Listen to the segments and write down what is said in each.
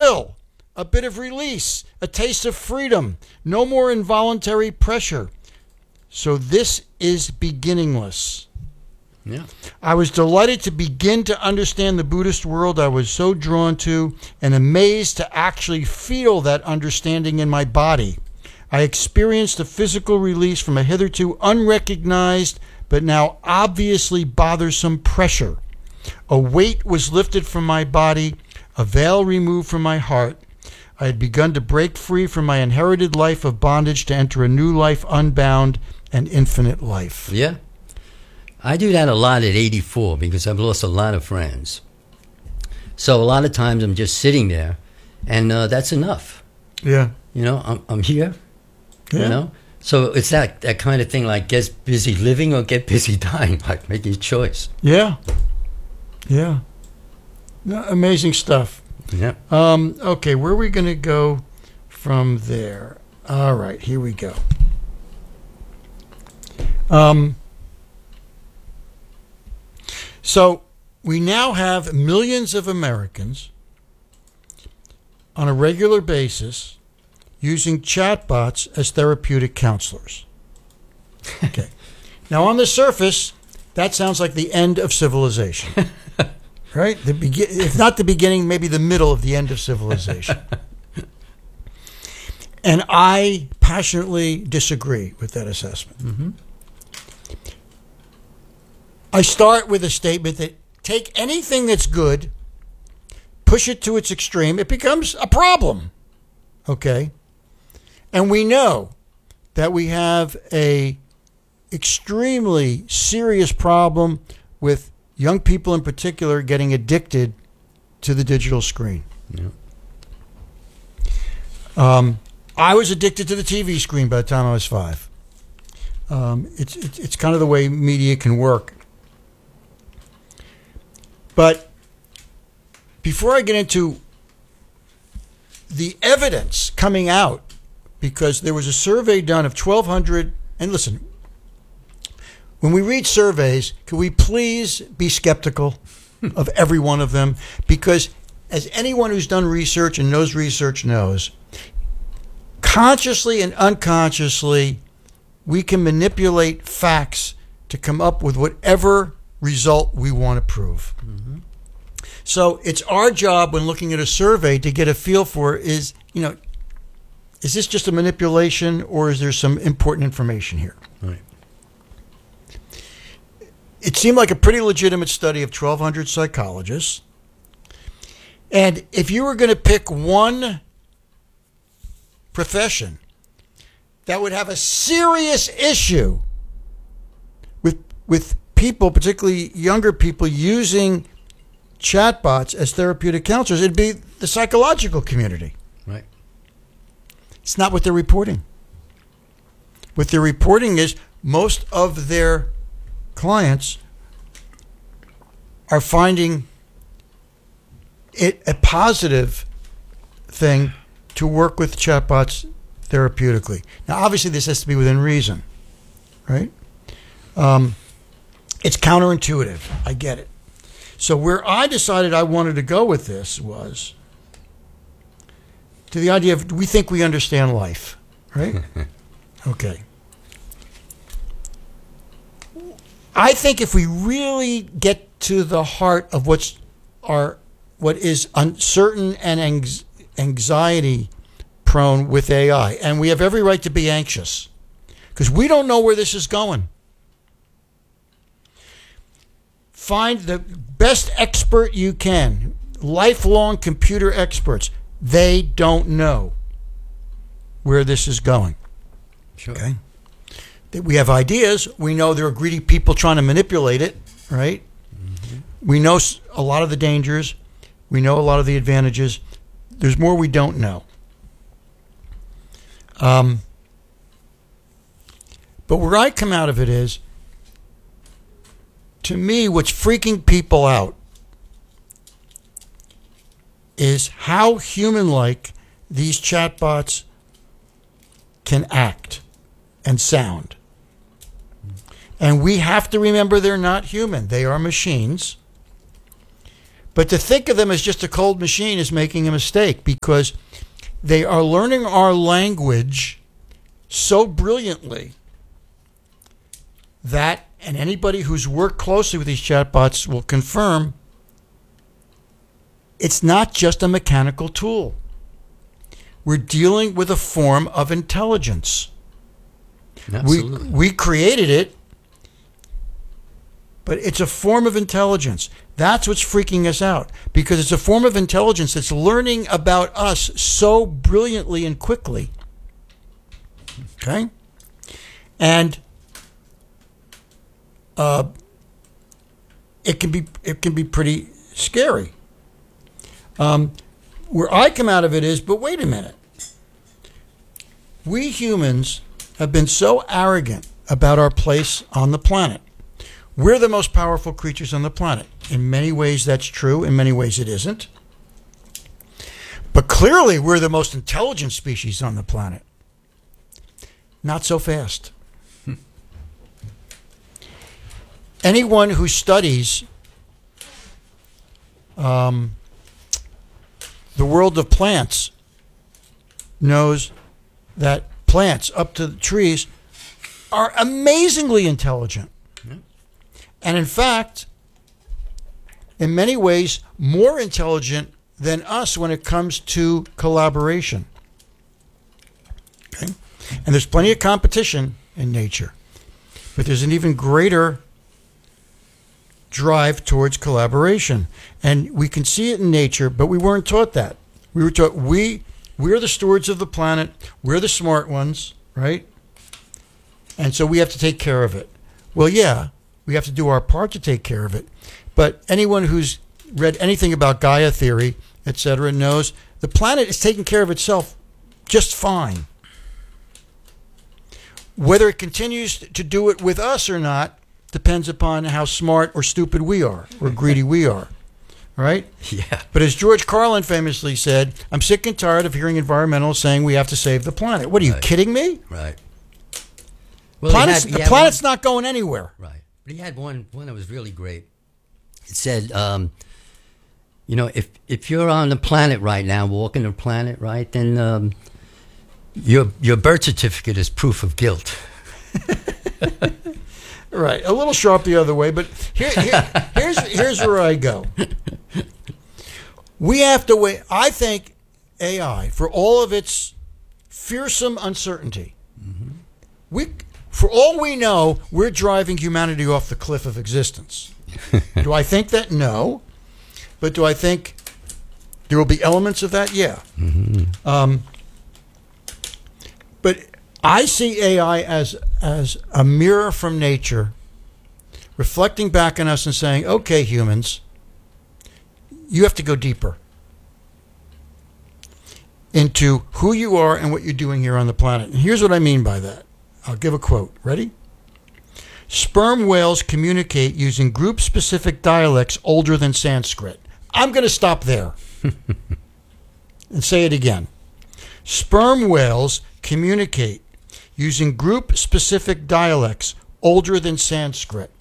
thrill, a bit of release, a taste of freedom, no more involuntary pressure. So this is beginningless. Yeah. I was delighted to begin to understand the Buddhist world I was so drawn to, and amazed to actually feel that understanding in my body. I experienced a physical release from a hitherto unrecognized but now obviously bothersome pressure. A weight was lifted from my body, a veil removed from my heart. I had begun to break free from my inherited life of bondage to enter a new life, unbound and infinite life. Yeah. I do that a lot at 84 because I've lost a lot of friends. So a lot of times I'm just sitting there, and that's enough. Yeah. You know, I'm here, Yeah. you know. So it's that kind of thing, like get busy living or get busy dying, like make your choice. Yeah. Yeah. No, amazing stuff. Yeah. Okay, where are we going to go from there? All right, here we go. So we now have millions of Americans on a regular basis using chatbots as therapeutic counselors. Okay. Now, on the surface, that sounds like the end of civilization. Right? If not the beginning, maybe the middle of the end of civilization. And I passionately disagree with that assessment. Mm-hmm. I start with a statement that take anything that's good, push it to its extreme, it becomes a problem. Okay? And we know that we have a extremely serious problem with young people in particular getting addicted to the digital screen. Yeah. I was addicted to the TV screen by the time I was 5. It's kind of the way media can work. But before I get into the evidence coming out, because there was a survey done of 1,200, and listen, when we read surveys, can we please be skeptical of every one of them? Because as anyone who's done research and knows research knows, consciously and unconsciously, we can manipulate facts to come up with whatever result we want to prove. Mm-hmm. So it's our job when looking at a survey to get a feel for is this just a manipulation or is there some important information here? Right. It seemed like a pretty legitimate study of 1,200 psychologists. And if you were going to pick one profession that would have a serious issue with people, particularly younger people, using chatbots as therapeutic counselors, it'd be the psychological community. Right. It's not what they're reporting. What they're reporting is most of their clients are finding it a positive thing to work with chatbots therapeutically. Now, obviously, this has to be within reason, right? It's counterintuitive. I get it. So where I decided I wanted to go with this was to the idea of we think we understand life, right? Okay. I think if we really get to the heart of what is uncertain and anxiety prone with AI, and we have every right to be anxious because we don't know where this is going. Find the best expert you can, lifelong computer experts. They don't know where this is going. Sure. Okay. We have ideas. We know there are greedy people trying to manipulate it, right? Mm-hmm. We know a lot of the dangers. We know a lot of the advantages. There's more we don't know. But where I come out of it is, to me, what's freaking people out is how human-like these chatbots can act and sound. And we have to remember they're not human. They are machines. But to think of them as just a cold machine is making a mistake, because they are learning our language so brilliantly that, and anybody who's worked closely with these chatbots will confirm, it's not just a mechanical tool. We're dealing with a form of intelligence. Absolutely. We created it, but it's a form of intelligence. That's what's freaking us out, because it's a form of intelligence that's learning about us so brilliantly and quickly. Okay? And it can be pretty scary. Where I come out of it is, but wait a minute. We humans have been so arrogant about our place on the planet. We're the most powerful creatures on the planet. In many ways that's true, in many ways it isn't. But clearly we're the most intelligent species on the planet. Not so fast. Anyone who studies the world of plants knows that plants, up to the trees, are amazingly intelligent. And in fact, in many ways, more intelligent than us when it comes to collaboration. Okay? And there's plenty of competition in nature, but there's an even greater drive towards collaboration. And we can see it in nature, but we weren't taught that. We were taught we're the stewards of the planet, we're the smart ones, right? And so we have to take care of it. Well, yeah, we have to do our part to take care of it. But anyone who's read anything about Gaia theory, etc., knows the planet is taking care of itself just fine. Whether it continues to do it with us or not depends upon how smart or stupid we are, or greedy we are. Right? Yeah. But as George Carlin famously said, I'm sick and tired of hearing environmentalists saying we have to save the planet. What, are you kidding me? Right. Well, the planet's not going anywhere. Right. But he had one that was really great. It said, if you're on the planet right now, walking the planet, right, then your birth certificate is proof of guilt. Right, a little sharp the other way, but here's where I go. We have to wait. I think AI, for all of its fearsome uncertainty, for all we know, we're driving humanity off the cliff of existence. Do I think that? No. But do I think there will be elements of that? Yeah. But I see AI as a mirror from nature, reflecting back on us and saying, okay, humans, you have to go deeper into who you are and what you're doing here on the planet. And here's what I mean by that. I'll give a quote. Ready? Sperm whales communicate using group-specific dialects older than Sanskrit. I'm going to stop there and say it again. Sperm whales communicate using group-specific dialects older than Sanskrit.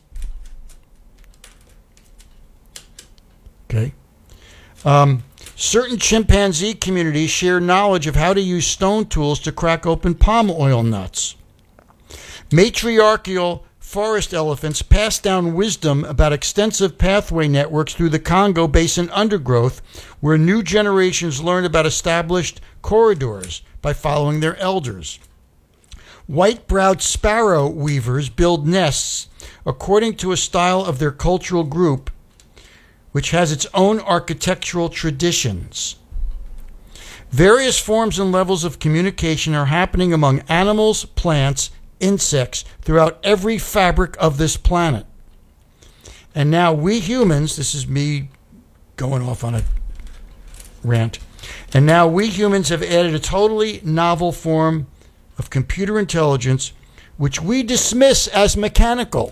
Okay. Certain chimpanzee communities share knowledge of how to use stone tools to crack open palm oil nuts. Matriarchal forest elephants pass down wisdom about extensive pathway networks through the Congo Basin undergrowth, where new generations learn about established corridors by following their elders. White-browed sparrow weavers build nests according to a style of their cultural group, which has its own architectural traditions. Various forms and levels of communication are happening among animals, plants, insects throughout every fabric of this planet. And now we humans, this is me going off on a rant, and now we humans have added a totally novel form of computer intelligence, which we dismiss as mechanical.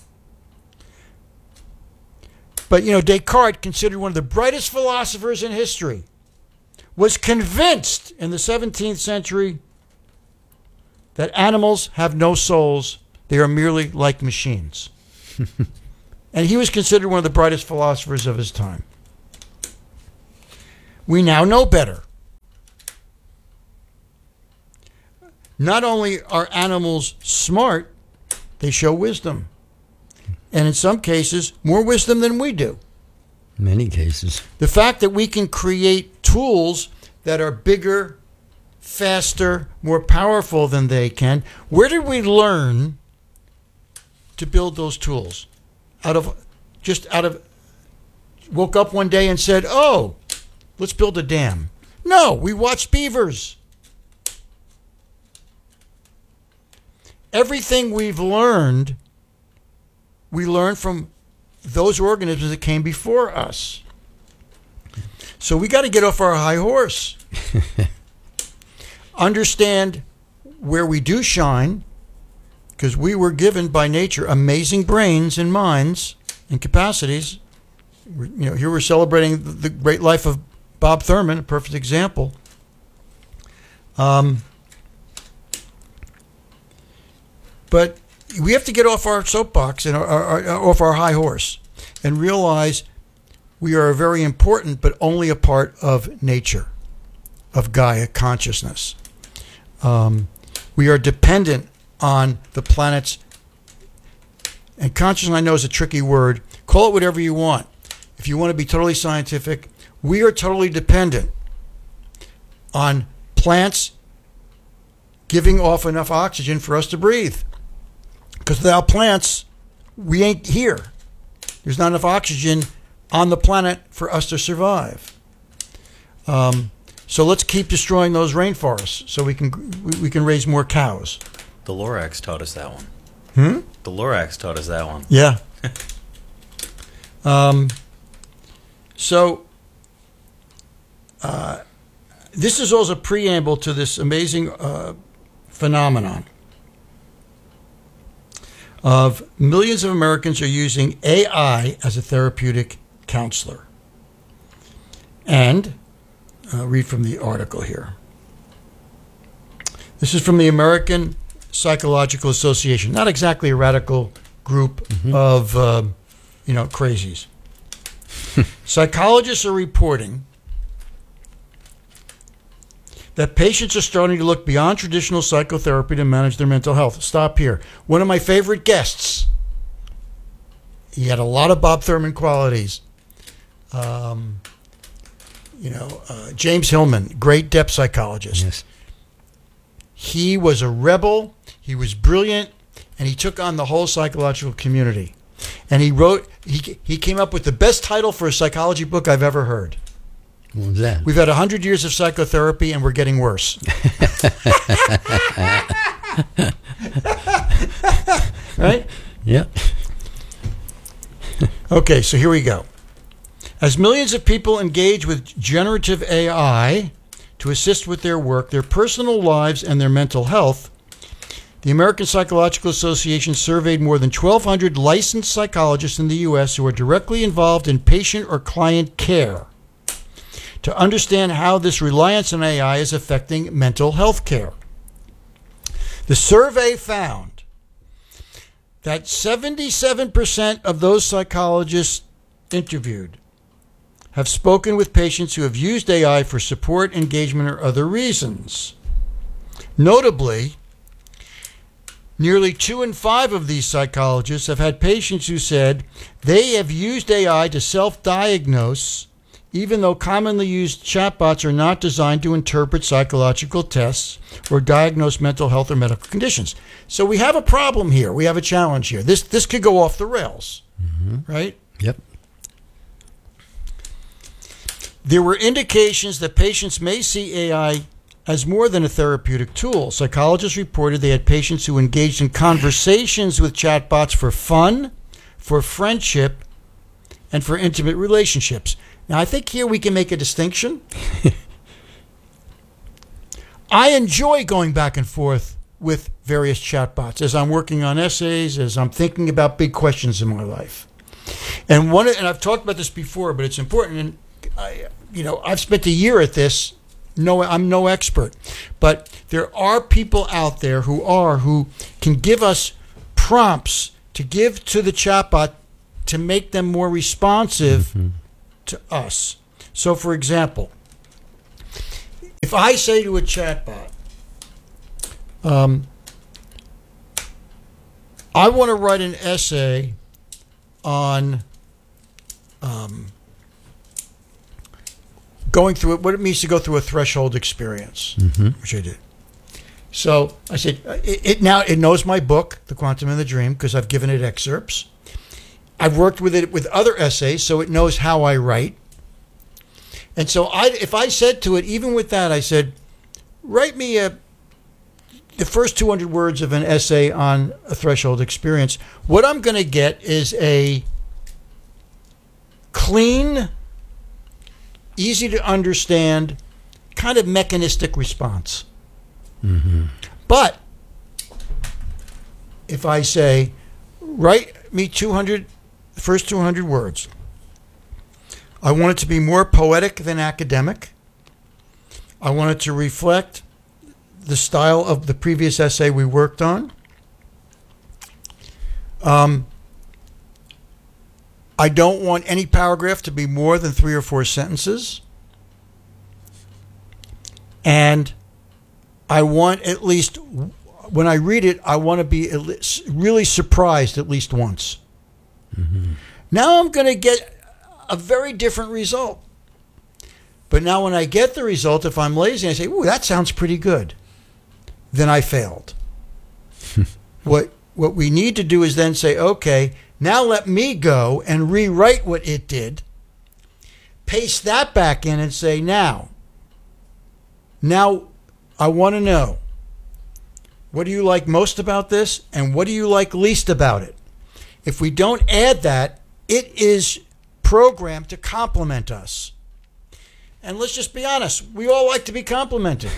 But, Descartes, considered one of the brightest philosophers in history, was convinced in the 17th century that animals have no souls. They are merely like machines. And he was considered one of the brightest philosophers of his time. We now know better. Not only are animals smart, they show wisdom. And in some cases, more wisdom than we do. Many cases. The fact that we can create tools that are bigger, faster, more powerful than they can. Where did we learn to build those tools? Woke up one day and said, oh, let's build a dam. No, we watched beavers. Everything we've learned, we learned from those organisms that came before us. So we got to get off our high horse. Understand where we do shine, because we were given by nature amazing brains and minds and capacities. Here we're celebrating the great life of Bob Thurman, a perfect example. But we have to get off our soapbox and off our high horse and realize we are very important, but only a part of nature, of Gaia consciousness. We are dependent on the planet's, and consciousness, I know, is a tricky word. Call it whatever you want. If you want to be totally scientific, we are totally dependent on plants giving off enough oxygen for us to breathe. Because without plants, we ain't here. There's not enough oxygen on the planet for us to survive. So let's keep destroying those rainforests so we can raise more cows. The Lorax taught us that one. The Lorax taught us that one. Yeah. So this is also a preamble to this amazing phenomenon of millions of Americans are using AI as a therapeutic counselor. And read from the article here. This is from the American Psychological Association. Not exactly a radical group of crazies. Psychologists are reporting that patients are starting to look beyond traditional psychotherapy to manage their mental health. Stop here. One of my favorite guests. He had a lot of Bob Thurman qualities. James Hillman, great depth psychologist. Yes. He was a rebel. He was brilliant, and he took on the whole psychological community. And he came up with the best title for a psychology book I've ever heard. What was that? We've had 100 years of psychotherapy, and we're getting worse. Right? Yeah. Okay, so here we go. As millions of people engage with generative AI to assist with their work, their personal lives, and their mental health, the American Psychological Association surveyed more than 1,200 licensed psychologists in the U.S. who are directly involved in patient or client care to understand how this reliance on AI is affecting mental health care. The survey found that 77% of those psychologists interviewed have spoken with patients who have used AI for support, engagement, or other reasons. Notably, nearly 2 in 5 of these psychologists have had patients who said they have used AI to self-diagnose, even though commonly used chatbots are not designed to interpret psychological tests or diagnose mental health or medical conditions. So we have a problem here. We have a challenge here. This could go off the rails, right? Yep. There were indications that patients may see AI as more than a therapeutic tool. Psychologists reported they had patients who engaged in conversations with chatbots for fun, for friendship, and for intimate relationships. Now, I think here we can make a distinction. I enjoy going back and forth with various chatbots as I'm working on essays, as I'm thinking about big questions in my life. And I've talked about this before, but it's important. And I've spent a year at this. No, I'm no expert, but there are people out there who can give us prompts to give to the chatbot to make them more responsive to us. So, for example, If I say to a chatbot, I want to write an essay on going through what it means to go through a threshold experience, which I did. So I said, it knows my book, The Quantum and the Dream, because I've given it excerpts. I've worked with it with other essays, so it knows how I write. And so if I said to it, even with that, I said, write me the first 200 words of an essay on a threshold experience, what I'm going to get is a clean, easy to understand, kind of mechanistic response. But if I say, write me the first 200 words, I want it to be more poetic than academic. I want it to reflect the style of the previous essay we worked on. I don't want any paragraph to be more than 3 or 4 sentences. And I want at least, when I read it, I want to be really surprised at least once. Now I'm going to get a very different result. But now when I get the result, if I'm lazy, I say, ooh, that sounds pretty good. Then I failed. What we need to do is then say, okay, now let me go and rewrite what it did, paste that back in and say, now I want to know, what do you like most about this and what do you like least about it? If we don't add that, it is programmed to compliment us. And let's just be honest, we all like to be complimented.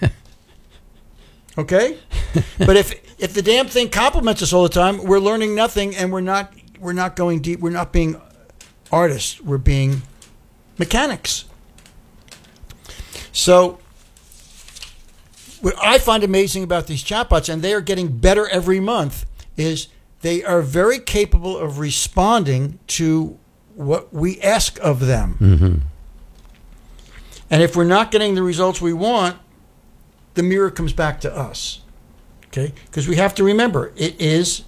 Okay? But if the damn thing compliments us all the time, we're learning nothing and we're not going deep. We're not being artists. We're being mechanics. So what I find amazing about these chatbots, and they are getting better every month, is they are very capable of responding to what we ask of them. And if we're not getting the results we want, the mirror comes back to us. Okay? Because we have to remember, it is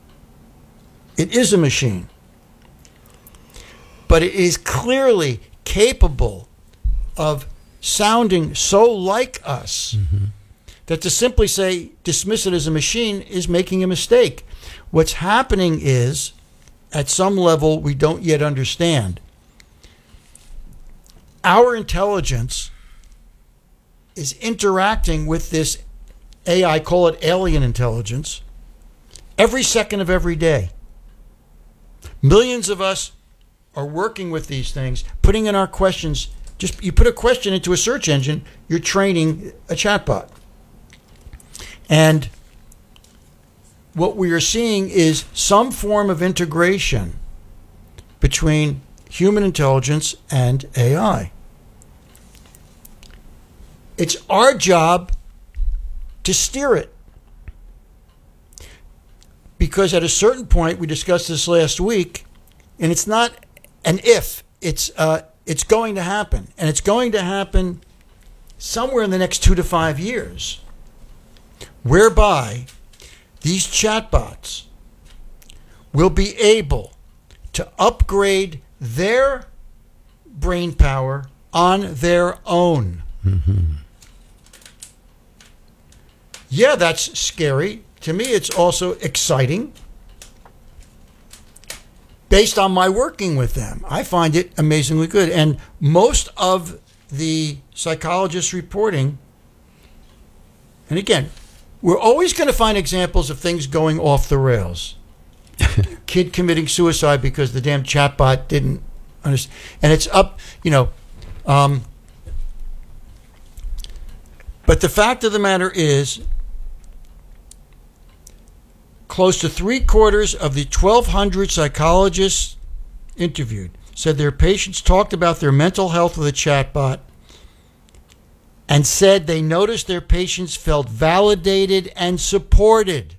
a machine. But it is clearly capable of sounding so like us that to simply say, dismiss it as a machine is making a mistake. What's happening is, at some level we don't yet understand, our intelligence is interacting with this AI, call it alien intelligence, every second of every day. Millions of us are working with these things, putting in our questions. Just you put a question into a search engine, you're training a chatbot. And what we are seeing is some form of integration between human intelligence and AI. It's our job to steer it. Because at a certain point, we discussed this last week, and it's not an if, it's going to happen. And it's going to happen somewhere in the next 2 to 5 years, whereby these chatbots will be able to upgrade their brain power on their own. Yeah, that's scary. To me, it's also exciting. Based on my working with them, I find it amazingly good. And most of the psychologists reporting, and again, we're always going to find examples of things going off the rails. Kid committing suicide because the damn chatbot didn't understand. And it's up, but the fact of the matter is, close to 3/4 of the 1,200 psychologists interviewed said their patients talked about their mental health with a chatbot and said they noticed their patients felt validated and supported.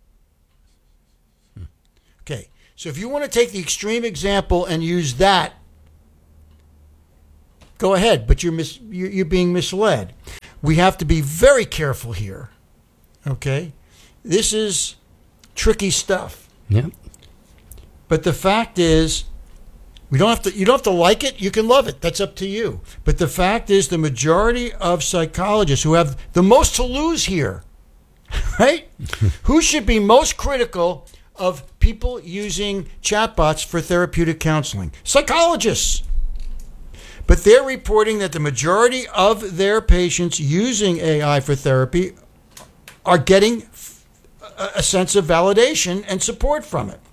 Okay, so if you want to take the extreme example and use that, go ahead, but you're being misled. we have to be very careful here. Okay? This is tricky stuff. Yep. But the fact is, you don't have to like it, you can love it. That's up to you. But the fact is, the majority of psychologists who have the most to lose here, right? Who should be most critical of people using chatbots for therapeutic counseling? Psychologists. But they're reporting that the majority of their patients using AI for therapy are getting a sense of validation and support from it.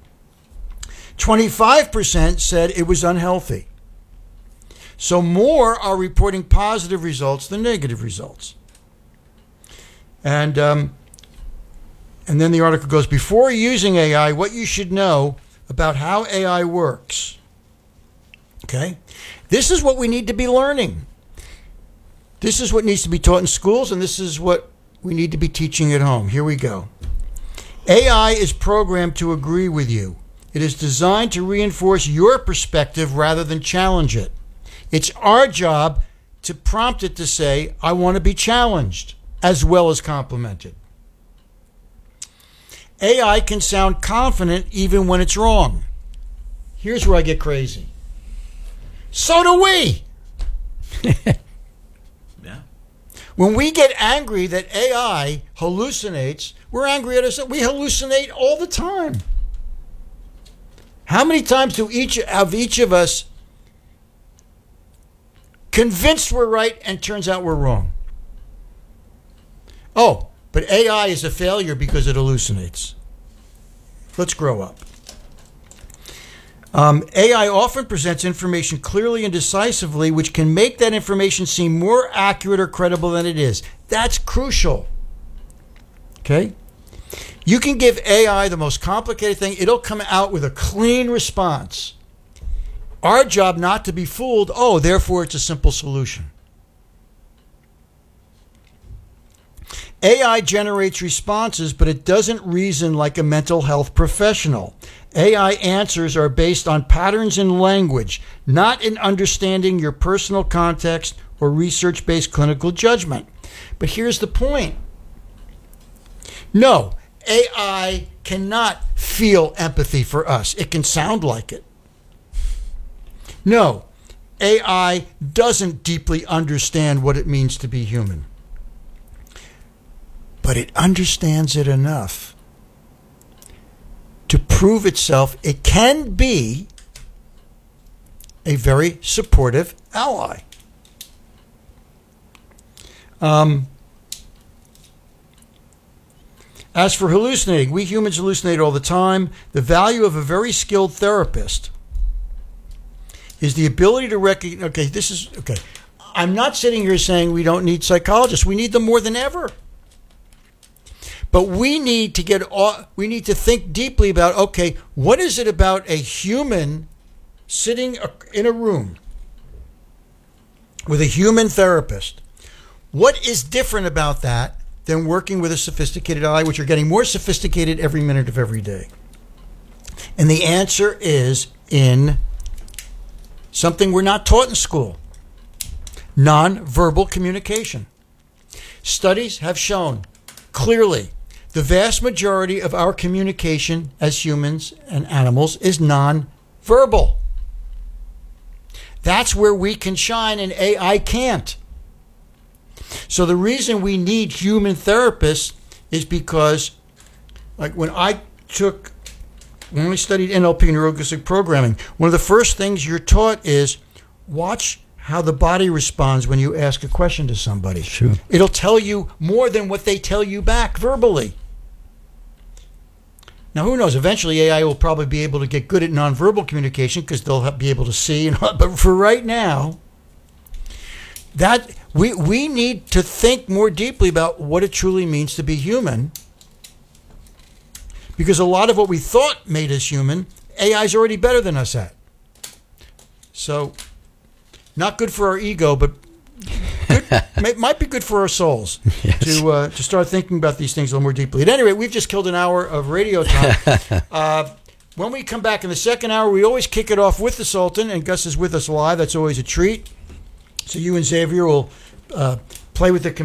25% said it was unhealthy. So more are reporting positive results than negative results. And then the article goes, before using AI, what you should know about how AI works. Okay? This is what we need to be learning. This is what needs to be taught in schools, and this is what we need to be teaching at home. Here we go. AI is programmed to agree with you. It is designed to reinforce your perspective rather than challenge it. It's our job to prompt it to say, I want to be challenged, as well as complimented. AI can sound confident even when it's wrong. Here's where I get crazy. So do we. Yeah. When we get angry that AI hallucinates, we're angry at ourselves. We hallucinate all the time. How many times do each of us convinced we're right and turns out we're wrong? Oh, but AI is a failure because it hallucinates. Let's grow up. AI often presents information clearly and decisively, which can make that information seem more accurate or credible than it is. That's crucial. Okay? You can give AI the most complicated thing. It'll come out with a clean response. Our job not to be fooled. Oh, therefore it's a simple solution. AI generates responses, but it doesn't reason like a mental health professional. AI answers are based on patterns in language, not in understanding your personal context or research-based clinical judgment. But here's the point. No, AI cannot feel empathy for us. It can sound like it. No, AI doesn't deeply understand what it means to be human. But it understands it enough to prove itself it can be a very supportive ally. As for hallucinating, we humans hallucinate all the time. The value of a very skilled therapist is the ability to recognize, I'm not sitting here saying we don't need psychologists. We need them more than ever. But we need to think deeply about, what is it about a human sitting in a room with a human therapist? What is different about that than working with a sophisticated ally, which are getting more sophisticated every minute of every day? And the answer is in something we're not taught in school: nonverbal communication. Studies have shown clearly the vast majority of our communication as humans and animals is nonverbal. That's where we can shine and AI can't. So the reason we need human therapists is because, like when we studied NLP, neurolinguistic programming, one of the first things you're taught is watch how the body responds when you ask a question to somebody. Sure. It'll tell you more than what they tell you back verbally. Now, who knows? Eventually, AI will probably be able to get good at nonverbal communication because they'll be able to see. But for right now, that we need to think more deeply about what it truly means to be human. Because a lot of what we thought made us human, AI is already better than us at. So, not good for our ego, but might be good for our souls. Yes. To start thinking about these things a little more deeply. At any rate, we've just killed an hour of radio time. When we come back in the second hour, we always kick it off with the Sultan, and Gus is with us live. That's always a treat. So you and Xavier will play with the